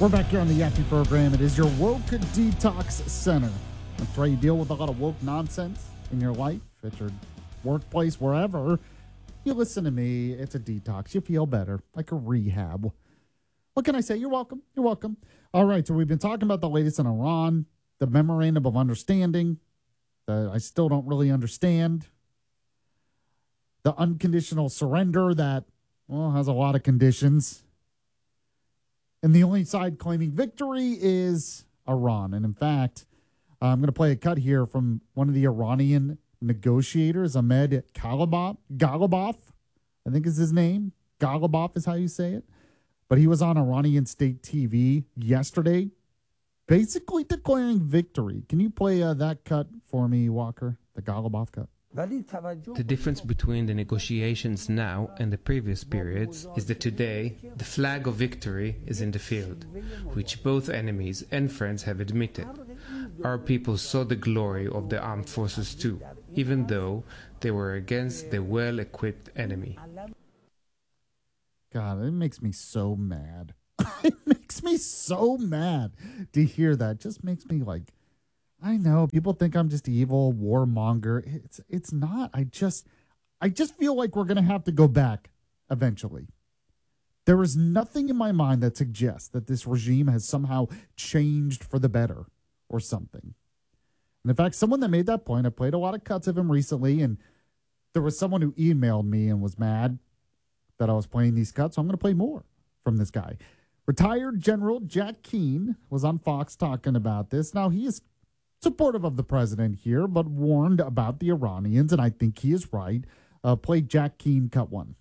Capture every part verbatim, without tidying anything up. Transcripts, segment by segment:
We're back here on the Yappy program. It is your Woke Detox Center. That's right. You deal with a lot of woke nonsense in your life, at your workplace, wherever. You listen to me. It's a detox. You feel better, like a rehab. What can I say? You're welcome. You're welcome. All right. So we've been talking about the latest in Iran, the memorandum of understanding that I still don't really understand, the unconditional surrender that, well, has a lot of conditions. And the only side claiming victory is Iran. And in fact, uh, I'm going to play a cut here from one of the Iranian negotiators, Ahmed Ghalibaf. Ghalibaf, I think is his name. Ghalibaf is how you say it. But he was on Iranian state T V yesterday, basically declaring victory. Can you play uh, that cut for me, Walker? The Ghalibaf cut. The difference between the negotiations now and the previous periods is that today the flag of victory is in the field, which both enemies and friends have admitted. Our people saw the glory of the armed forces too, even though they were against the well-equipped enemy. God, it makes me so mad. It makes me so mad to hear that. It just makes me like, I know people think I'm just evil, warmonger. It's it's not. I just I just feel like we're gonna have to go back eventually. There is nothing in my mind that suggests that this regime has somehow changed for the better or something. And in fact, someone that made that point, I played a lot of cuts of him recently, and there was someone who emailed me and was mad that I was playing these cuts, so I'm gonna play more from this guy. Retired General Jack Keane was on Fox talking about this. Now he is supportive of the president here, but warned about the Iranians, and I think he is right. Uh, play Jack Keane, cut one.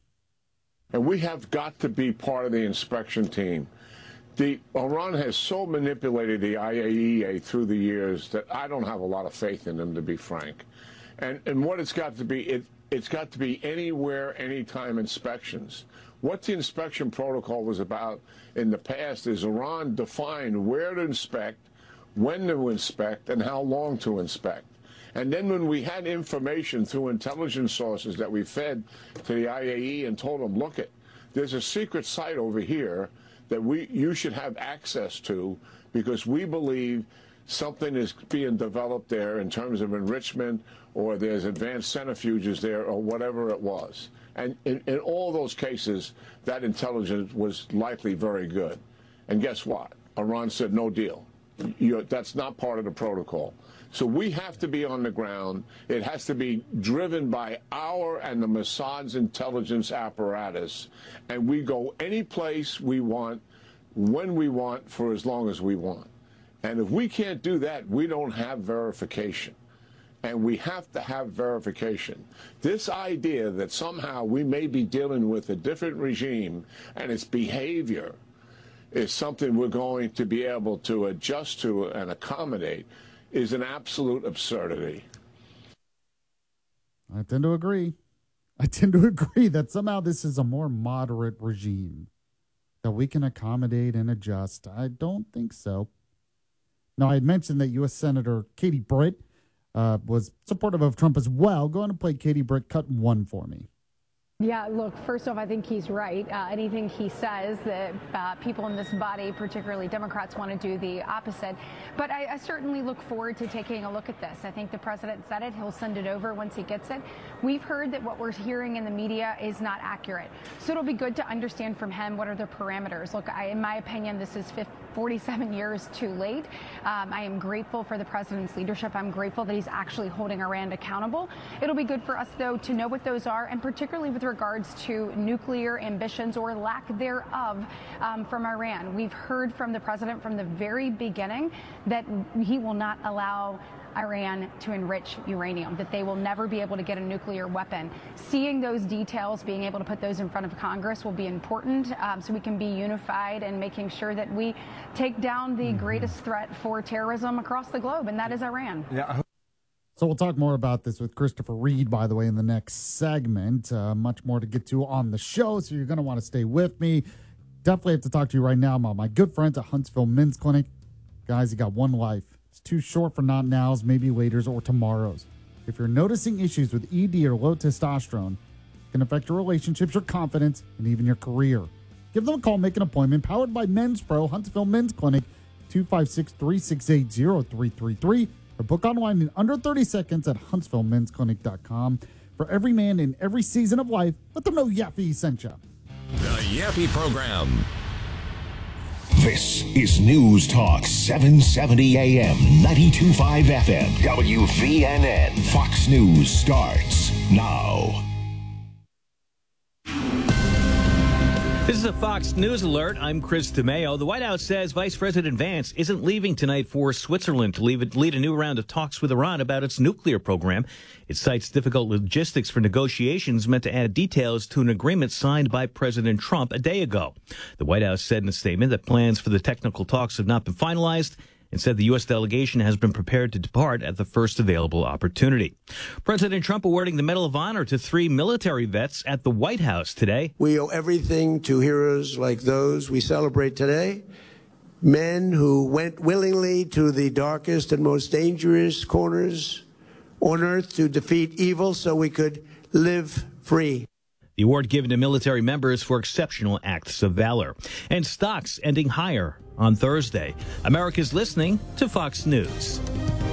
And we have got to be part of the inspection team. The Iran has so manipulated the I A E A through the years that I don't have a lot of faith in them, to be frank. And and what it's got to be, it, it's got to be anywhere, anytime inspections. What the inspection protocol was about in the past is Iran defined where to inspect, when to inspect, and how long to inspect. And then when we had information through intelligence sources that we fed to the I A E and told them, look, it, there's a secret site over here that we you should have access to because we believe something is being developed there in terms of enrichment or there's advanced centrifuges there or whatever it was. And in, in all those cases, that intelligence was likely very good. And guess what? Iran said no deal. You, that's not part of the protocol. So we have to be on the ground. It has to be driven by our and the Mossad's intelligence apparatus. And we go any place we want, when we want, for as long as we want. And if we can't do that, we don't have verification. And we have to have verification. This idea that somehow we may be dealing with a different regime and its behavior is something we're going to be able to adjust to and accommodate is an absolute absurdity. I tend to agree. I tend to agree that somehow this is a more moderate regime that we can accommodate and adjust. I don't think so. Now, I had mentioned that U S Senator Katie Britt uh, was supportive of Trump as well. Go on and play Katie Britt, cut one for me. Yeah, look, first off, I think he's right. Uh, anything he says that uh, people in this body, particularly Democrats, want to do the opposite. But I, I certainly look forward to taking a look at this. I think the president said it. He'll send it over once he gets it. We've heard that what we're hearing in the media is not accurate. So it'll be good to understand from him what are the parameters. Look, I, in my opinion, this is forty-seven years too late. Um, I am grateful for the president's leadership. I'm grateful that he's actually holding Iran accountable. It'll be good for us, though, to know what those are, and particularly with regards to nuclear ambitions or lack thereof um, from Iran. We've heard from the president from the very beginning that he will not allow Iran to enrich uranium, that they will never be able to get a nuclear weapon. Seeing those details, being able to put those in front of Congress will be important um, so we can be unified and making sure that we take down the mm-hmm. greatest threat for terrorism across the globe, and that is Iran. Yeah. So we'll talk more about this with Christopher Reed, by the way, in the next segment. Uh, much more to get to on the show, so you're going to want to stay with me. Definitely have to talk to you right now about my good friends at Huntsville Men's Clinic. Guys, you got one life. It's too short for not nows, maybe laters, or tomorrows. If you're noticing issues with E D or low testosterone, it can affect your relationships, your confidence, and even your career. Give them a call, make an appointment. Powered by Men's Pro, Huntsville Men's Clinic, two five six, three six eight, zero three three three. Or book online in under thirty seconds at huntsville men's clinic dot com. For every man in every season of life, let them know Yaffe sent you. The Yaffe Program. This is News Talk seven seventy A M, ninety-two point five F M, W V N N. Fox News starts now. This is a Fox News alert. I'm Chris DeMeo. The White House says Vice President Vance isn't leaving tonight for Switzerland to leave, lead a new round of talks with Iran about its nuclear program. It cites difficult logistics for negotiations meant to add details to an agreement signed by President Trump a day ago. The White House said in a statement that plans for the technical talks have not been finalized and said the U S delegation has been prepared to depart at the first available opportunity. President Trump awarding the Medal of Honor to three military vets at the White House today. We owe everything to heroes like those we celebrate today, men who went willingly to the darkest and most dangerous corners on earth to defeat evil so we could live free. The award given to military members for exceptional acts of valor. And stocks ending higher on Thursday. America's listening to Fox News.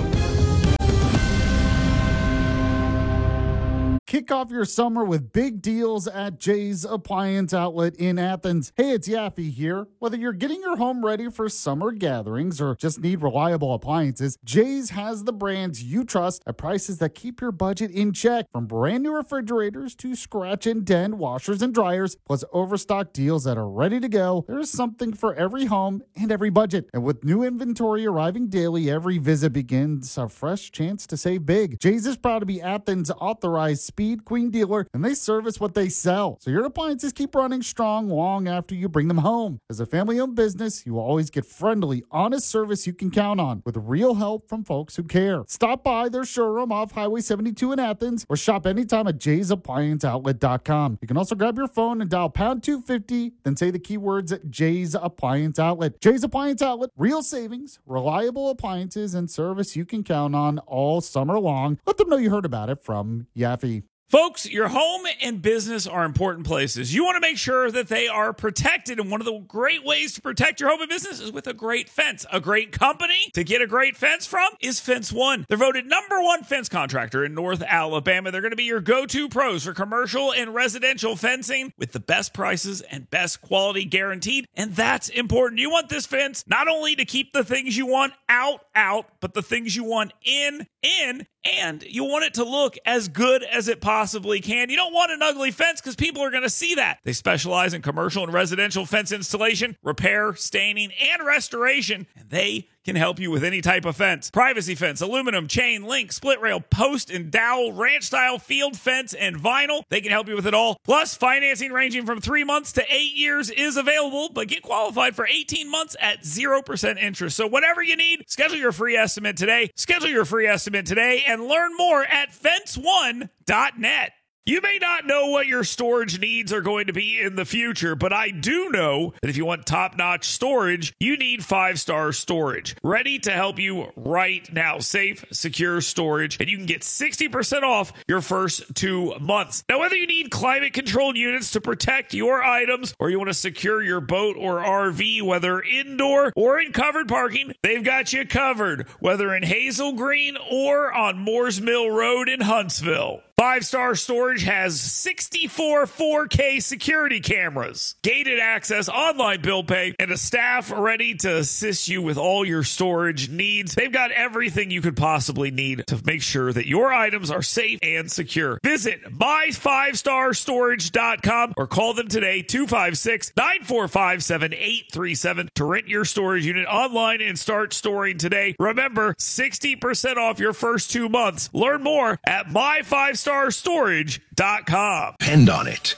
Kick off your summer with big deals at Jay's Appliance Outlet in Athens. Hey, it's Yaffe here. Whether you're getting your home ready for summer gatherings or just need reliable appliances, Jay's has the brands you trust at prices that keep your budget in check. From brand new refrigerators to scratch and dent washers and dryers, plus overstock deals that are ready to go, there's something for every home and every budget. And with new inventory arriving daily, every visit begins a fresh chance to save big. Jay's is proud to be Athens' authorized Speed Queen dealer, and they service what they sell. So your appliances keep running strong long after you bring them home. As a family-owned business, you will always get friendly, honest service you can count on with real help from folks who care. Stop by their showroom off Highway seventy-two in Athens or shop anytime at jays appliance outlet dot com. You can also grab your phone and dial pound two fifty, then say the keywords Jay's Appliance Outlet. Jay's Appliance Outlet, real savings, reliable appliances, and service you can count on all summer long. Let them know you heard about it from Yaffe. Folks, your home and business are important places. You want to make sure that they are protected, and one of the great ways to protect your home and business is with a great fence. A great company to get a great fence from is Fence One. They're voted number one fence contractor in North Alabama. They're going to be your go-to pros for commercial and residential fencing with the best prices and best quality guaranteed, and that's important. You want this fence not only to keep the things you want out, out, but the things you want in, in, and you want it to look as good as it possibly can. You don't want an ugly fence because people are going to see that. They specialize in commercial and residential fence installation, repair, staining, and restoration, and they can help you with any type of fence. Privacy fence, aluminum, chain, link, split rail, post and dowel, ranch style, field fence, and vinyl. They can help you with it all. Plus, financing ranging from three months to eight years is available, but get qualified for eighteen months at zero percent interest. So whatever you need, schedule your free estimate today. Schedule your free estimate today and learn more at fence one dot net. You may not know what your storage needs are going to be in the future, but I do know that if you want top-notch storage, you need Five Star Storage. Ready to help you right now. Safe, secure storage, and you can get sixty percent off your first two months. Now, whether you need climate-controlled units to protect your items or you want to secure your boat or R V, whether indoor or in covered parking, they've got you covered, whether in Hazel Green or on Moores Mill Road in Huntsville. Five Star Storage has sixty-four four K security cameras, gated access, online bill pay, and a staff ready to assist you with all your storage needs. They've got everything you could possibly need to make sure that your items are safe and secure. Visit my five star storage dot com or call them today, two five six, nine four five, seven eight three seven, to rent your storage unit online and start storing today. Remember, sixty percent off your first two months. Learn more at my five star storage dot com. Depend on it.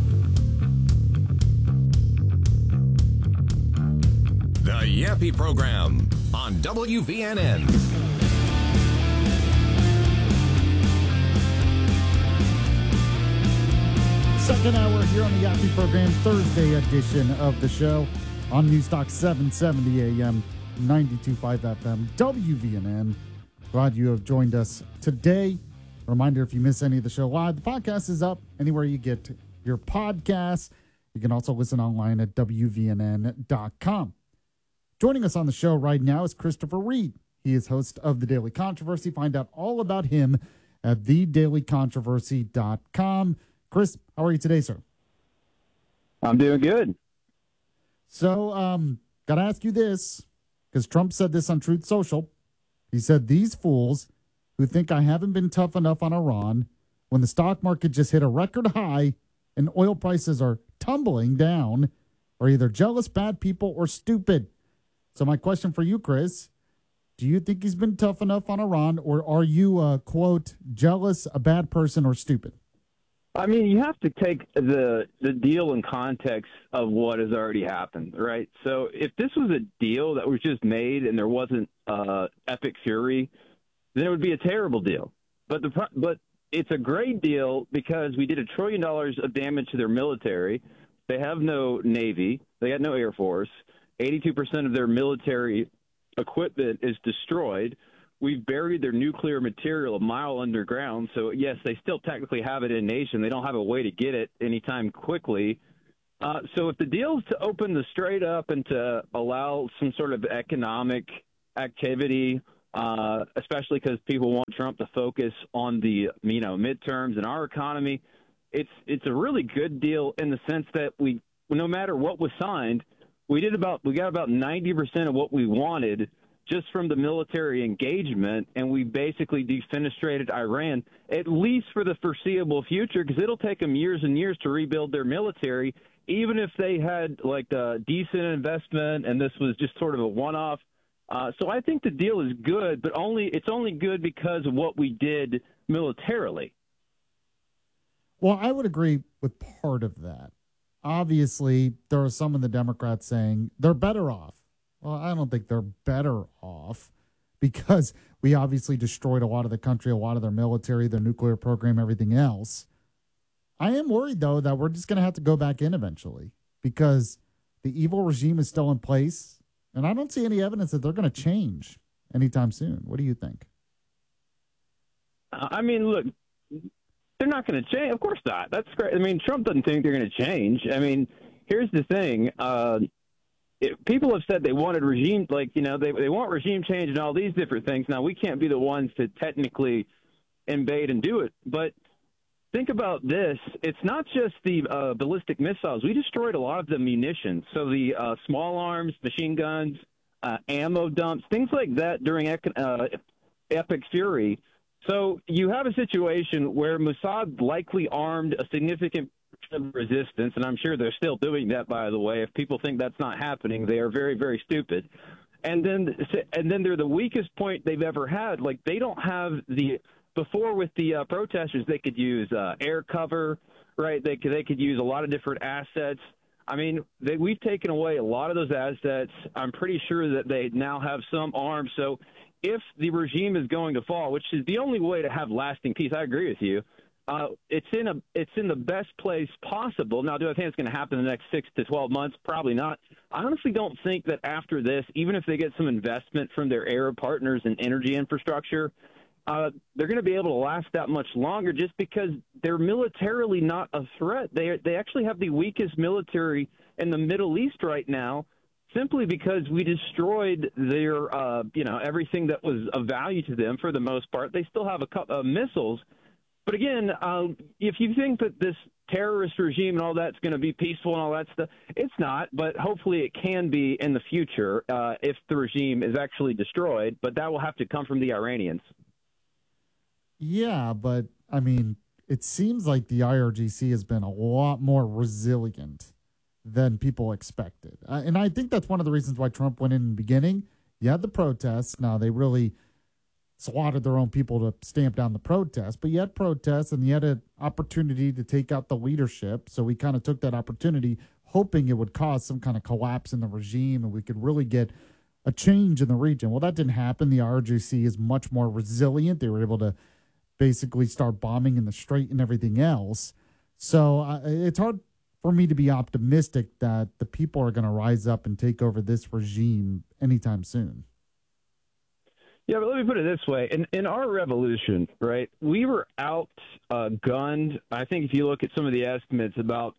The Yaffe Program on W V N N. Second hour here on the Yaffe Program, Thursday edition of the show on Newstalk seven seventy A M, ninety-two point five F M, W V N N. Glad you have joined us today. Reminder, if you miss any of the show live, the podcast is up anywhere you get your podcasts. You can also listen online at W V N N dot com. Joining us on the show right now is Christopher Reed. He is host of The Daily Controversy. Find out all about him at the daily controversy dot com. Chris, how are you today, sir? I'm doing good. So, um, got to ask you this, because Trump said this on Truth Social. He said, these fools who think I haven't been tough enough on Iran when the stock market just hit a record high and oil prices are tumbling down are either jealous, bad people, or stupid. So my question for you, Chris, do you think he's been tough enough on Iran, or are you, uh, quote, jealous, a bad person, or stupid? I mean, you have to take the the deal in context of what has already happened, right? So if this was a deal that was just made and there wasn't uh, epic fury, then it would be a terrible deal. But the but it's a great deal because we did a trillion dollars of damage to their military. They have no Navy. They got no Air Force. eighty-two percent of their military equipment is destroyed. We've buried their nuclear material a mile underground. So, yes, they still technically have it in nation. They don't have a way to get it anytime quickly. Uh, so if the deal is to open the strait up and to allow some sort of economic activity, uh, especially because people want Trump to focus on the, you know, midterms and our economy, it's it's a really good deal in the sense that we, no matter what was signed, we did about we got about ninety percent of what we wanted just from the military engagement, and we basically defenestrated Iran, at least for the foreseeable future, because it'll take them years and years to rebuild their military, even if they had, like, a decent investment and this was just sort of a one-off. Uh, so I think the deal is good, but only it's only good because of what we did militarily. Well, I would agree with part of that. Obviously, there are some in the Democrats saying they're better off. Well, I don't think they're better off because we obviously destroyed a lot of the country, a lot of their military, their nuclear program, everything else. I am worried, though, that we're just going to have to go back in eventually because the evil regime is still in place, and I don't see any evidence that they're going to change anytime soon. What do you think? I mean, look, they're not going to change. Of course not. That's great. I mean, Trump doesn't think they're going to change. I mean, here's the thing. Uh, it, people have said they wanted regime, like, you know, they, they want regime change and all these different things. Now, we can't be the ones to technically invade and do it. But think about this. It's not just the uh, ballistic missiles. We destroyed a lot of the munitions. So the uh, small arms, machine guns, uh, ammo dumps, things like that during uh, Epic Fury. So you have a situation where Mossad likely armed a significant resistance, and I'm sure they're still doing that, by the way. If people think that's not happening, they are very, very stupid. And then and then they're the weakest point they've ever had. Like, they don't have the – before with the uh, protesters, they could use uh, air cover, right? They could, they could use a lot of different assets. I mean, they, we've taken away a lot of those assets. I'm pretty sure that they now have some arms. So if the regime is going to fall, which is the only way to have lasting peace, I agree with you. Uh, it's in a it's in the best place possible. Now, do I think it's going to happen in the next six to twelve months? Probably not. I honestly don't think that after this, even if they get some investment from their Arab partners in energy infrastructure, uh, they're going to be able to last that much longer just because they're militarily not a threat. They they actually have the weakest military in the Middle East right now, simply because we destroyed their, uh, you know, everything that was of value to them for the most part. They still have a couple of missiles. But again, um, if you think that this terrorist regime and all that's going to be peaceful and all that stuff, it's not. But hopefully it can be in the future uh, if the regime is actually destroyed. But that will have to come from the Iranians. Yeah, but, I mean, it seems like the I R G C has been a lot more resilient than people expected. Uh, and I think that's one of the reasons why Trump went in, in the beginning. You had the protests. Now, they really slaughtered their own people to stamp down the protests, but you had protests and you had an opportunity to take out the leadership. So we kind of took that opportunity, hoping it would cause some kind of collapse in the regime and we could really get a change in the region. Well, that didn't happen. The I R G C is much more resilient. They were able to basically start bombing in the strait and everything else. So uh, it's hard for me to be optimistic that the people are going to rise up and take over this regime anytime soon. Yeah, but let me put it this way. In in our revolution, right, we were out uh, gunned. I think if you look at some of the estimates, about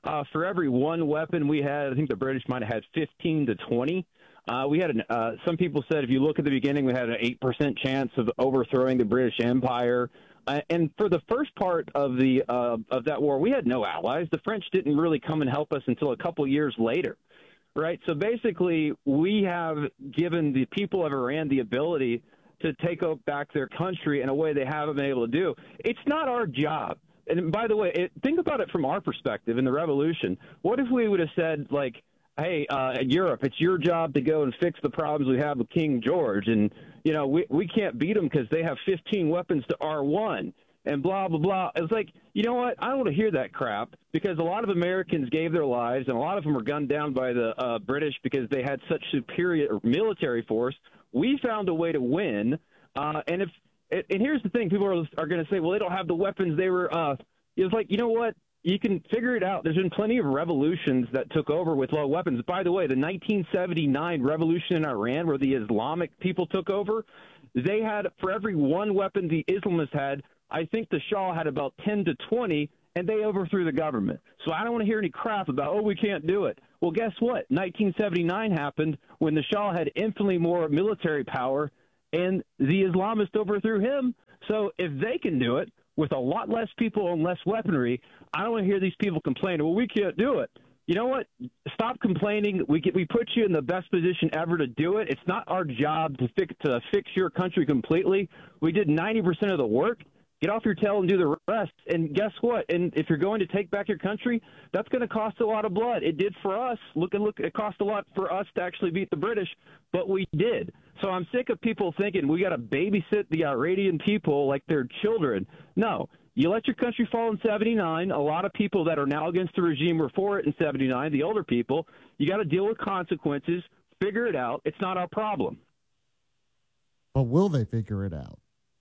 uh, for every one weapon we had, I think the British might have had fifteen to twenty. Uh, we had an, uh, some people said if you look at the beginning, we had an eight percent chance of overthrowing the British Empire. Uh, and for the first part of the uh, of that war, we had no allies. The French didn't really come and help us until a couple years later, right? So basically, we have given the people of Iran the ability to take back their country in a way they haven't been able to do. It's not our job. And by the way, it, think about it from our perspective in the revolution. What if we would have said, like, hey, uh, Europe, it's your job to go and fix the problems we have with King George. And, you know, we, we can't beat them because they have fifteen weapons to R one and blah, blah, blah. It's like, you know what? I don't want to hear that crap because a lot of Americans gave their lives and a lot of them were gunned down by the uh, British because they had such superior military force. We found a way to win. Uh, and if and here's the thing. People are, are going to say, well, they don't have the weapons. They were uh, – it's like, you know what? You can figure it out. There's been plenty of revolutions that took over with low weapons. By the way, the nineteen seventy-nine revolution in Iran where the Islamic people took over, they had, for every one weapon the Islamists had, I think the Shah had about ten to twenty, and they overthrew the government. So I don't want to hear any crap about, oh, we can't do it. Well, guess what? nineteen seventy-nine happened when the Shah had infinitely more military power, and the Islamists overthrew him. So if they can do it, with a lot less people and less weaponry, I don't want to hear these people complaining, well, we can't do it. You know what? Stop complaining. We get, we put you in the best position ever to do it. It's not our job to fix, to fix your country completely. We did ninety percent of the work. Get off your tail and do the rest. And guess what? And if you're going to take back your country, that's going to cost a lot of blood. It did for us. Look and look. It cost a lot for us to actually beat the British, but we did. So I'm sick of people thinking we got to babysit the Iranian people like they're children. No. You let your country fall in seventy-nine. A lot of people that are now against the regime were for it in seventy-nine, the older people. You got to deal with consequences. Figure it out. It's not our problem. But will they figure it out?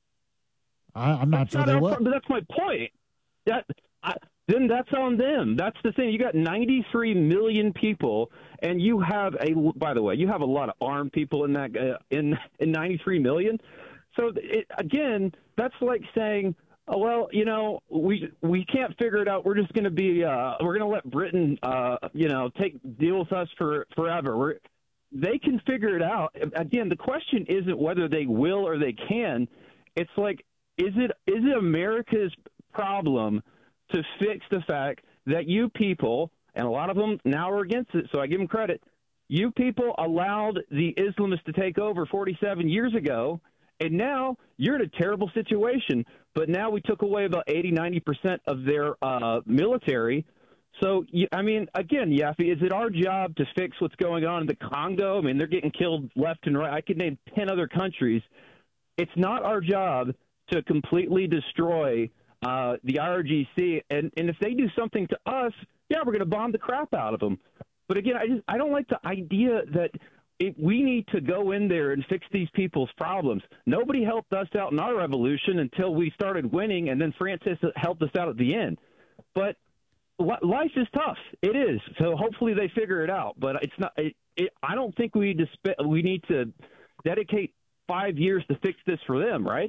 I, I'm not that's sure not they our will. Pro- that's my point. That I, then that's on them. That's the thing. You got ninety-three million people, and you have a. By the way, you have a lot of armed people in that uh, in in ninety-three million. So it, again, that's like saying, oh, well, you know, we we can't figure it out. We're just going to be. Uh, we're going to let Britain, uh, you know, take deal with us for forever. We're, they can figure it out. Again, the question isn't whether they will or they can. It's like, is it is it America's problem to fix the fact that you people, and a lot of them now are against it, so I give them credit, you people allowed the Islamists to take over forty-seven years ago, and now you're in a terrible situation. But now we took away about eighty, ninety percent of their uh, military. So, I mean, again, Yaffe, is it our job to fix what's going on in the Congo? I mean, they're getting killed left and right. I could name ten other countries. It's not our job to completely destroy uh, the I R G C. And, and if they do something to us, yeah, we're going to bomb the crap out of them. But again, I just I don't like the idea that it, we need to go in there and fix these people's problems. Nobody helped us out in our revolution until we started winning, and then Francis helped us out at the end. But life is tough. It is. So hopefully they figure it out. But it's not. It, it, I don't think we need to we need to dedicate five years to fix this for them, right?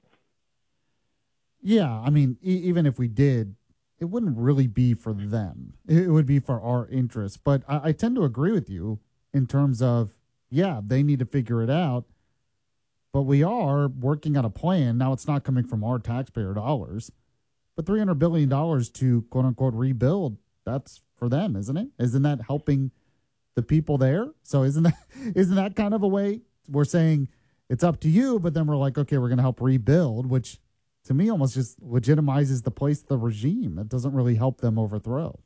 Yeah, I mean, e- even if we did, it wouldn't really be for them. It would be for our interests. But I, I tend to agree with you in terms of, yeah, they need to figure it out. But we are working on a plan. Now, it's not coming from our taxpayer dollars. But three hundred billion dollars to, quote unquote, rebuild, that's for them, isn't it? Isn't that helping the people there? So isn't that isn't that kind of a way we're saying it's up to you, but then we're like, okay, we're going to help rebuild, which to me almost just legitimizes the place, the regime. It doesn't really help them overthrow.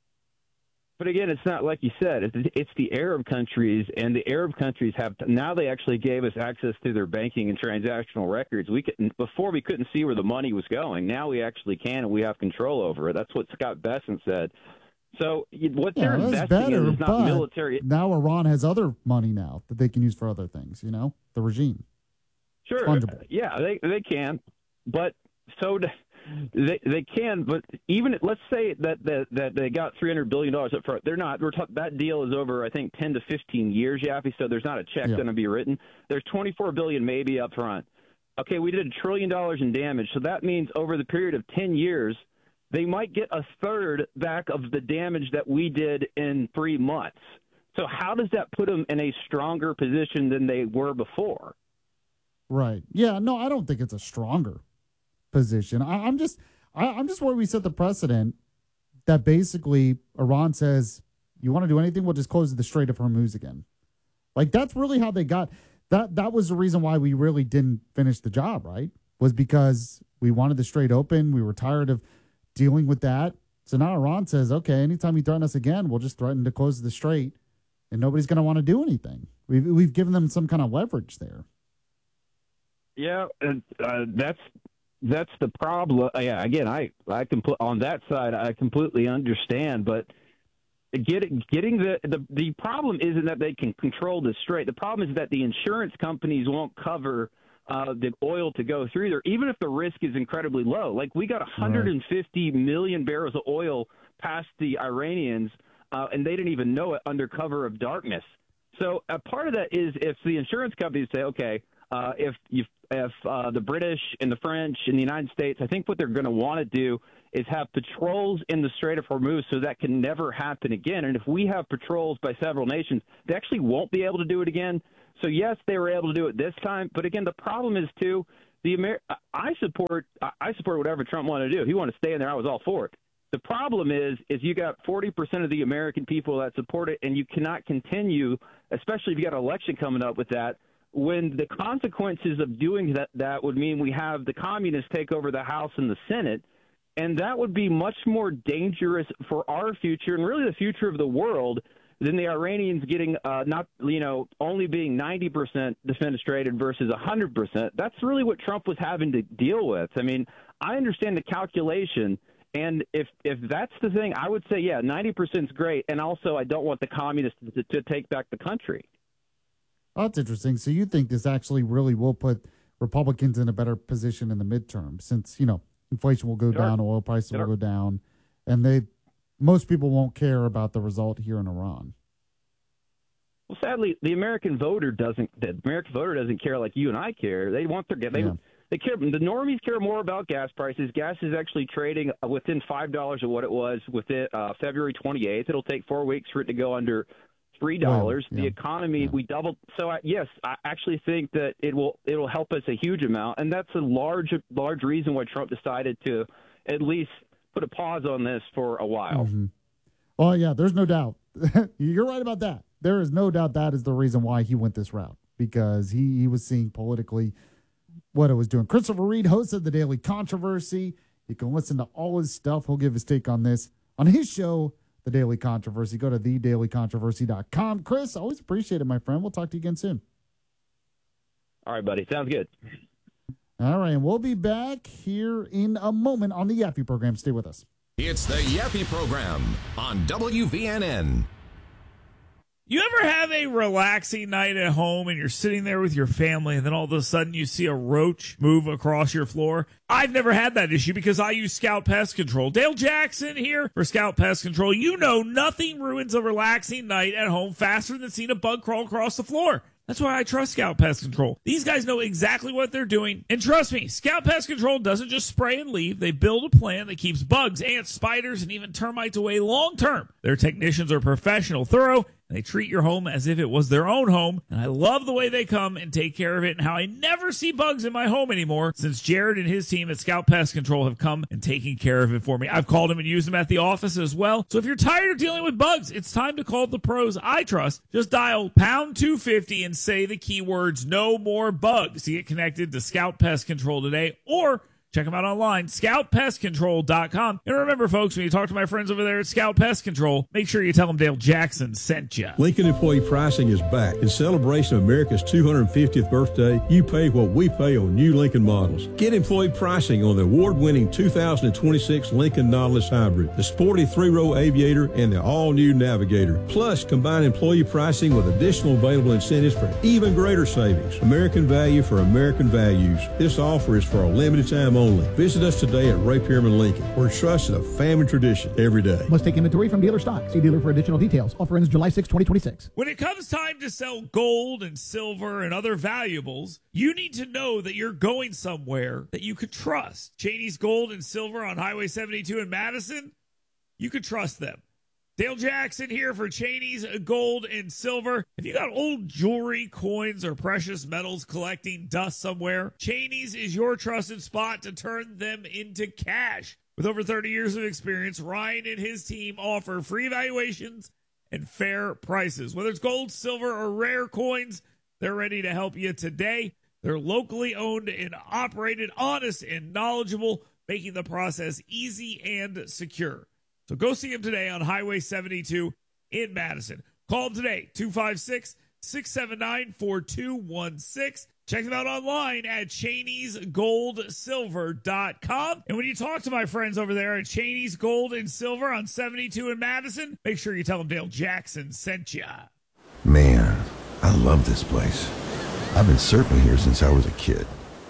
But again, it's not like you said. It's, it's the Arab countries, and the Arab countries have now. They actually gave us access to their banking and transactional records. We could before we couldn't see where the money was going. Now we actually can, and we have control over it. That's what Scott Bessent said. So what Yeah, they're that's investing better, in is not but military. now Iran has other money now that they can use for other things, you know, the regime. Sure, Fungible. yeah, they they can, but so do, they they can. But even let's say that that, that they got three hundred billion dollars up front. They're not. We're talk, that deal is over, I think, ten to fifteen years, Yaffe. So there's not a check Yeah. going to be written. There's twenty-four billion dollars maybe up front. Okay, we did a trillion dollars in damage. So that means over the period of ten years, they might get a third back of the damage that we did in three months. So how does that put them in a stronger position than they were before? Right. Yeah. No, I don't think it's a stronger position. I, I'm just, I, I'm just worried we set the precedent that basically Iran says, you want to do anything, we'll just close the Strait of Hormuz again. Like, that's really how they got that. That was the reason why we really didn't finish the job, right? Was because we wanted the Strait open. We were tired of dealing with that. So now Iran says, okay, anytime you threaten us again, we'll just threaten to close the Strait, and nobody's going to want to do anything. We've, we've given them some kind of leverage there. Yeah, and uh, that's that's the problem. Uh, yeah, again, I I can put on that side. I completely understand, but getting getting the, the the problem isn't that they can control the strait. The problem is that the insurance companies won't cover uh, the oil to go through there, even if the risk is incredibly low. Like, we got one hundred fifty right. million barrels of oil past the Iranians, uh, and they didn't even know it under cover of darkness. So a part of that is if the insurance companies say, okay, uh, if you if uh, the British and the French and the United States, I think what they're going to want to do is have patrols in the Strait of Hormuz so that can never happen again. And if we have patrols by several nations, they actually won't be able to do it again. So, yes, they were able to do it this time. But, again, the problem is, too, the Amer- I support I support whatever Trump wanted to do. If he wanted to stay in there, I was all for it. The problem is, is you got forty percent of the American people that support it, and you cannot continue, especially if you got an election coming up with that, when the consequences of doing that, that would mean we have the communists take over the House and the Senate, and that would be much more dangerous for our future and really the future of the world than the Iranians getting uh, not, you know, only being ninety percent defenestrated versus one hundred percent. That's really what Trump was having to deal with. I mean, I understand the calculation, and if if that's the thing, I would say, yeah, ninety percent is great, and also I don't want the communists to, to take back the country. Oh, that's interesting. So you think this actually really will put Republicans in a better position in the midterm, since, you know, inflation will go sure. down, oil prices sure. will go down, and they most people won't care about the result here in Iran. Well, sadly, the American voter doesn't. The American voter doesn't care like you and I care. They want their they yeah. they care. The normies care more about gas prices. Gas is actually trading within five dollars of what it was within uh, February twenty-eighth. It'll take four weeks for it to go under three dollars. Yeah. The economy yeah. we doubled. So I, yes, I actually think that it will it will help us a huge amount, and that's a large large reason why Trump decided to at least put a pause on this for a while. Mm-hmm. Oh yeah, there's no doubt. You're right about that. There is no doubt that is the reason why he went this route, because he, he was seeing politically what it was doing. Christopher Reed, host of The Daily Controversy. You can listen to all his stuff. He'll give his take on this on his show, The Daily Controversy. Go to the daily controversy dot com. Chris, always appreciate it, my friend. We'll talk to you again soon. All right, buddy. Sounds good. All right, and we'll be back here in a moment on the Yappy program. Stay with us. It's the Yappy program on W V N N. You ever have a relaxing night at home and you're sitting there with your family and then all of a sudden you see a roach move across your floor? I've never had that issue because I use Scout Pest Control. Dale Jackson here for Scout Pest Control. You know nothing ruins a relaxing night at home faster than seeing a bug crawl across the floor. That's why I trust Scout Pest Control. These guys know exactly what they're doing. And trust me, Scout Pest Control doesn't just spray and leave. They build a plan that keeps bugs, ants, spiders, and even termites away long term. Their technicians are professional, thorough, and they treat your home as if it was their own home. And I love the way they come and take care of it and how I never see bugs in my home anymore since Jared and his team at Scout Pest Control have come and taken care of it for me. I've called them and used them at the office as well. So if you're tired of dealing with bugs, it's time to call the pros I trust. Just dial pound two fifty and say the keywords no more bugs to get connected to Scout Pest Control today, or check them out online, scout pest control dot com. And remember, folks, when you talk to my friends over there at Scout Pest Control, make sure you tell them Dale Jackson sent you. Lincoln Employee Pricing is back. In celebration of America's two hundred fiftieth birthday, you pay what we pay on new Lincoln models. Get employee pricing on the award-winning two thousand twenty-six Lincoln Nautilus Hybrid, the sporty three-row Aviator, and the all-new Navigator. Plus, combine employee pricing with additional available incentives for even greater savings. American value for American values. This offer is for a limited time only. only. Visit us today at Ray Pierman Lincoln. We're trusted a family tradition every day. Must take inventory from dealer stock. See dealer for additional details. Offer ends July sixth, twenty twenty-six. When it comes time to sell gold and silver and other valuables, you need to know that you're going somewhere that you could trust. Cheney's Gold and Silver on Highway seventy-two in Madison, you could trust them. Dale Jackson here for Cheney's Gold and Silver. If you got old jewelry, coins, or precious metals collecting dust somewhere, Cheney's is your trusted spot to turn them into cash. With over thirty years of experience, Ryan and his team offer free evaluations and fair prices. Whether it's gold, silver, or rare coins, they're ready to help you today. They're locally owned and operated, honest and knowledgeable, making the process easy and secure. So go see them today on Highway seventy-two in Madison. Call them today, two five six, six seven nine, four two one six. Check them out online at Cheneys Gold Silver dot com. And when you talk to my friends over there at Cheney's Gold and Silver on seventy-two in Madison, make sure you tell them Dale Jackson sent you. Man, I love this place. I've been surfing here since I was a kid.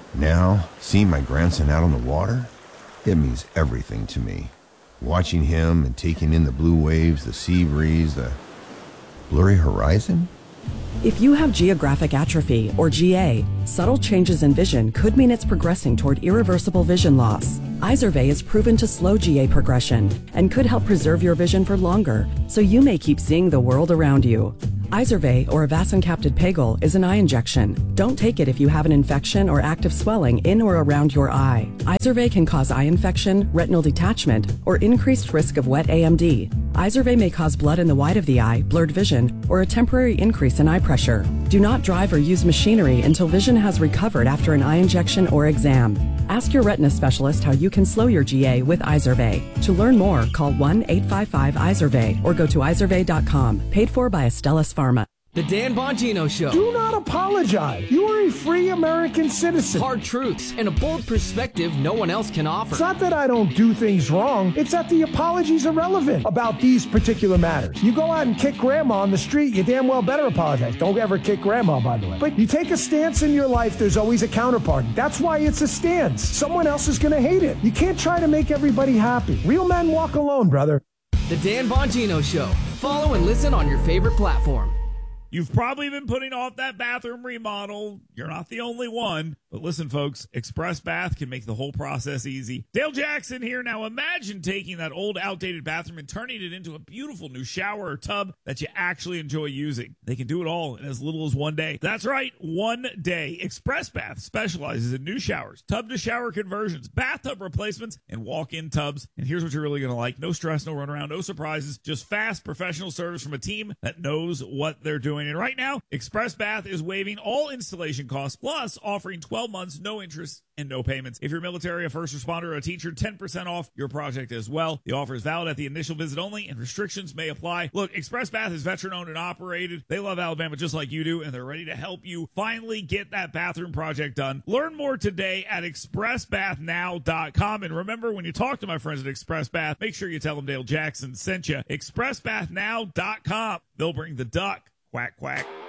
Now, seeing my grandson out on the water, it means everything to me. Watching him and taking in the blue waves, the sea breeze, the blurry horizon. If you have geographic atrophy, or G A, subtle changes in vision could mean it's progressing toward irreversible vision loss. Izervay is proven to slow G A progression and could help preserve your vision for longer, so you may keep seeing the world around you. Izervay, or avacincaptad pegol, is an eye injection. Don't take it if you have an infection or active swelling in or around your eye. Izervay can cause eye infection, retinal detachment, or increased risk of wet A M D. Izervay may cause blood in the white of the eye, blurred vision, or a temporary increase in eye pressure. Do not drive or use machinery until vision has recovered after an eye injection or exam. Ask your retina specialist how you can slow your G A with Izervay. To learn more, call one eight five five Izervay or go to Izervay dot com. Paid for by Astellas Pharma. The Dan Bongino Show. Do not apologize. You are a free American citizen. Hard truths and a bold perspective no one else can offer. It's not that I don't do things wrong. It's that the apologies are relevant about these particular matters. You go out and kick grandma on the street, you damn well better apologize. Don't ever kick grandma, by the way. But you take a stance in your life, there's always a counterparty. That's why it's a stance. Someone else is going to hate it. You can't try to make everybody happy. Real men walk alone, brother. The Dan Bongino Show. Follow and listen on your favorite platform. You've probably been putting off that bathroom remodel. You're not the only one. But listen, folks, Express Bath can make the whole process easy. Dale Jackson here. Now imagine taking that old, outdated bathroom and turning it into a beautiful new shower or tub that you actually enjoy using. They can do it all in as little as one day. That's right, one day. Express Bath specializes in new showers, tub-to-shower conversions, bathtub replacements, and walk-in tubs. And here's what you're really going to like. No stress, no runaround, no surprises. Just fast, professional service from a team that knows what they're doing. And right now, Express Bath is waiving all installation costs, plus offering twelve months, no interest, and no payments. If you're military, a first responder, or a teacher, ten percent off your project as well. The offer is valid at the initial visit only, and restrictions may apply. Look, Express Bath is veteran-owned and operated. They love Alabama just like you do, and they're ready to help you finally get that bathroom project done. Learn more today at express bath now dot com. And remember, when you talk to my friends at Express Bath, make sure you tell them Dale Jackson sent you. express bath now dot com. They'll bring the duck. Quack, quack.